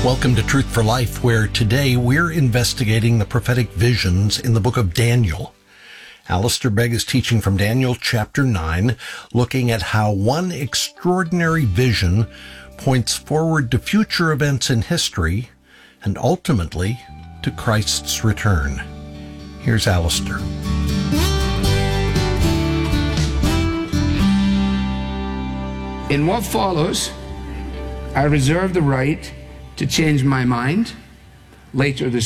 Welcome to Truth for Life, where today we're investigating the prophetic visions in the book of Daniel. Alistair Begg is teaching from Daniel chapter 9, looking at how one extraordinary vision points forward to future events in history and ultimately to Christ's return. Here's Alistair. In what follows, I reserve the right to change my mind later this